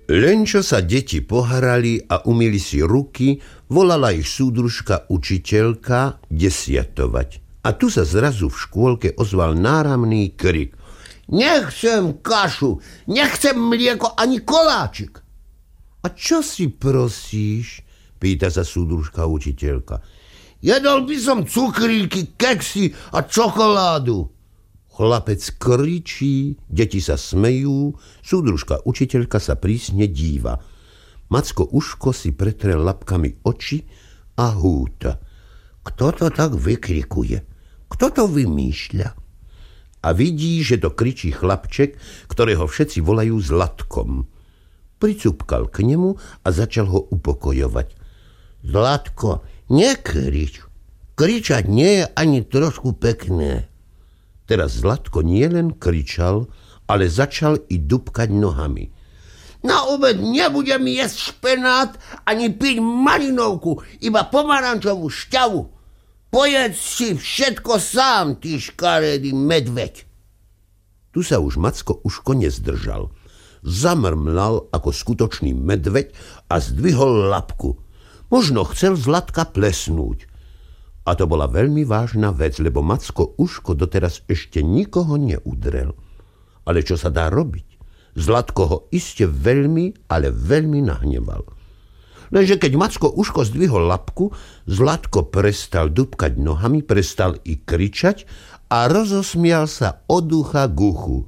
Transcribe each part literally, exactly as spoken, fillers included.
Len čo sa deti pohrali a umyli si ruky, volala ich súdružka učiteľka desiatovať. A tu sa zrazu v škôlke ozval náramný krik. Nechcem kašu, nechcem mlieko ani koláčik. A čo si prosíš? Pýta sa súdružka učiteľka. Jedol by som cukríky, keksy a čokoládu. Chlapec kričí, deti sa smejú, súdružka učiteľka sa prísne díva. Macko Uško si pretre labkami oči a húta. Kto to tak vykrikuje? Kto to vymýšľa? A vidí, že to kričí chlapček, ktorého všetci volajú Zlatkom. Pricupkal k nemu a začal ho upokojovať. Zlatko, nekrič. Kričať nie je ani trošku pekné. Teraz Zlatko nielen kričal, ale začal i dupkať nohami. Na obed nebudem jesť špenát ani piť malinovku, iba pomarančovú šťavu. Pojedz si všetko sám, ty škaredý medveď. Tu sa už Macko Uško nezdržal. Zamrmlal ako skutočný medveď a zdvihol labku. Možno chcel Zlatka plesnúť. A to bola veľmi vážna vec, lebo Macko Uško doteraz ešte nikoho neudrel. Ale čo sa dá robiť? Zlatko ho iste veľmi, ale veľmi nahneval. Lenže keď Macko Uško zdvihol labku, Zlatko prestal dupkať nohami, prestal i kričať a rozosmial sa od ucha k uchu.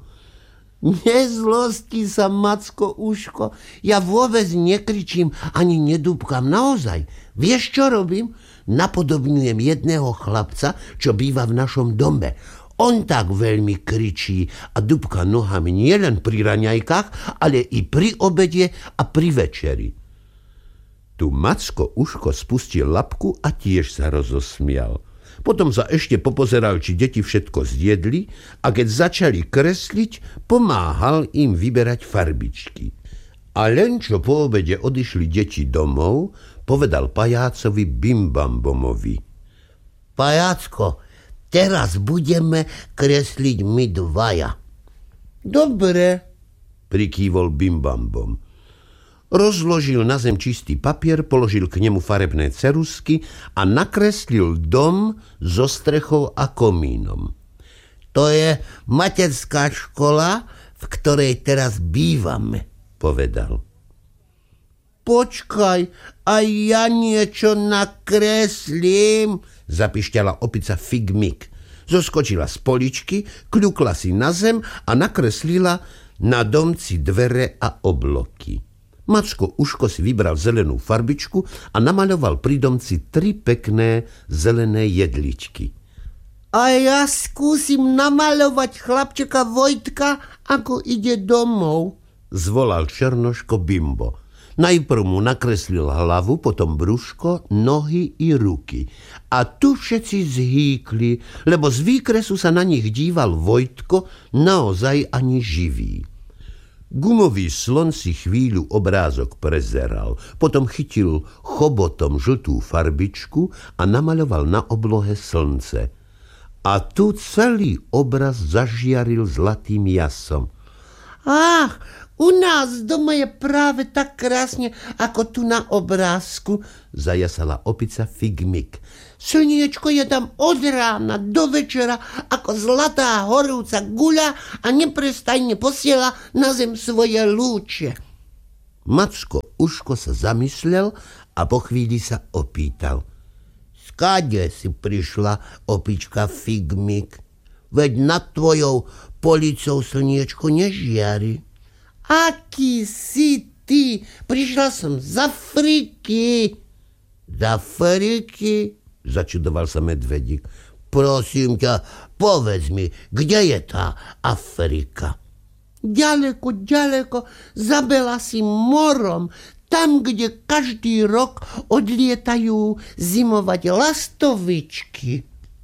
Nezlosti sa, Macko Uško, ja vôbec nekričím ani nedúbkam, naozaj. Vieš, čo robím? Napodobňujem jedného chlapca, čo býva v našom dome. On tak veľmi kričí a dúbka nohami nielen pri raňajkách, ale i pri obede a pri večeri. Tu Macko Uško spustil labku a tiež sa rozosmial. Potom sa ešte popozeral, či deti všetko zjedli a keď začali kresliť, pomáhal im vyberať farbičky. A len čo po obede odišli deti domov, povedal pajácovi Bimbambomovi. Pajácko, teraz budeme kresliť my dvaja. Dobre, prikývol Bimbambom. Rozložil na zem čistý papier, položil k nemu farebné ceruzky a nakreslil dom so strechou a komínom. To je materská škola, v ktorej teraz bývame, povedal. Počkaj, aj ja niečo nakreslím, zapišťala opica Figmik. Zoskočila z poličky, kľukla si na zem a nakreslila na domci dvere a obloky. Macko Uško si vybral zelenú farbičku a namaľoval pri domci tri pekné zelené jedličky. A ja skúsim namaľovať chlapčeka Vojtka, ako ide domov, zvolal Černoško Bimbo. Najprv mu nakreslil hlavu, potom brúško, nohy i ruky. A tu všetci zhýkli, lebo z výkresu sa na nich díval Vojtko naozaj ani živý. Gumový slon si chvíľu obrázok prezeral, potom chytil chobotom žltú farbičku a namaľoval na oblohe slnce. A tu celý obraz zažiaril zlatým jasom. Ach, u nás doma je práve tak krásne, ako tu na obrázku, zajasala opica Figmik. Slniečko je tam od rána do večera ako zlatá horúca guľa a neprestajne posiela na zem svoje lúče. Macko Uško sa zamyslel a po chvíli sa opýtal. Skáde si prišla, opička Figmik? Veď nad tvojou policou slniečko nežiari. Aký si ty? Prišla som z Afriky. Z Afriky? Začudoval sa medvedík. Prosím ťa, povedz mi, kde je tá Afrika? Ďaleko, ďaleko, zabela si morom, tam, kde každý rok odlietajú zimovať lastovičky.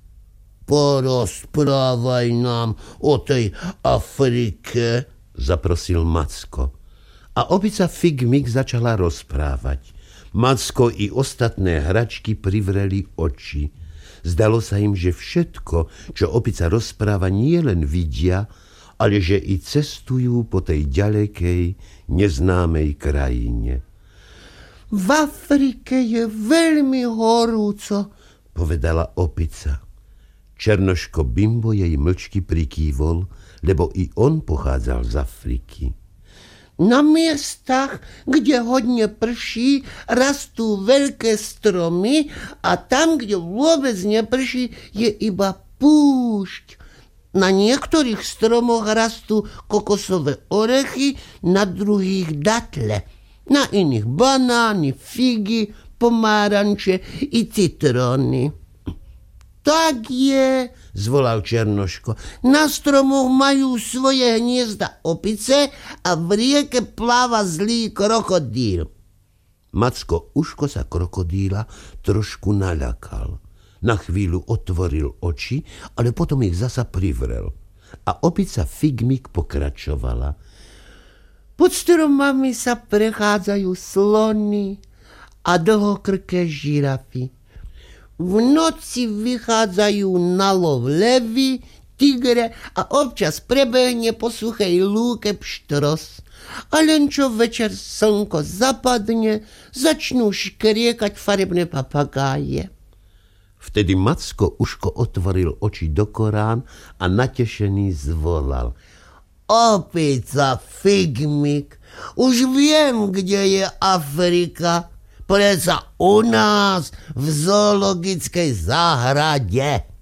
Porozprávaj nám o tej Afrike, zaprosil Macko. A opica Figmik začala rozprávať. Macko i ostatné hračky privreli oči. Zdalo sa im, že všetko, čo opica rozpráva, nie len vidia, ale že i cestujú po tej ďalekej, neznámej krajine. V Afrike je veľmi horúco, povedala opica. Černoško Bimbo jej mlčky prikývol, lebo i on pochádzal z Afriky. Na miestach, kde hodne prší, rastú veľké stromy a tam, kde vôbec neprší, je iba púšť. Na niektorých stromoch rastú kokosové orechy, na druhých datle, na iných banány, figy, pomáranče i citróny. Tak je, zvolal Černoško. Na stromoch majú svoje hniezda opice a v rieke pláva zlý krokodíl. Macko Uško sa krokodíla trošku naľakal. Na chvíľu otvoril oči, ale potom ich zasa privrel. A opica Figmik pokračovala. Pod stromami sa prechádzajú slony a dlhokrké žirafy. V noci vychádzajú na lov levy, tigre a občas prebehne po suchej lúke pštros. A len čo večer slnko zapadne, začnú škriekať farebné papagáje. Vtedy Macko Uško otvoril oči do korán a natešený zvolal. Opica Figmik, už viem, kde je Afrika. Predsa u nás v zoologickej záhrade.